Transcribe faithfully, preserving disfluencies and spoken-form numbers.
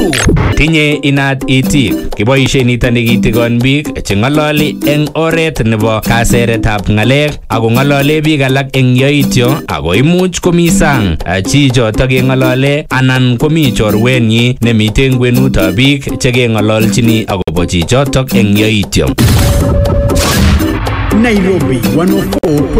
two. Tinye inat itik. Kiboishe nitani kitigon biik che ng'ololi eng oret nebo kaseretab ng'alek ako ng'olole biik alak eng yoityo ako imuch komi sang chichoto keng'olole anan komi chorwenyi nemite ngwenutab biik che keng'ololchini akobo chichotok eng yoityo. Nairobi one oh four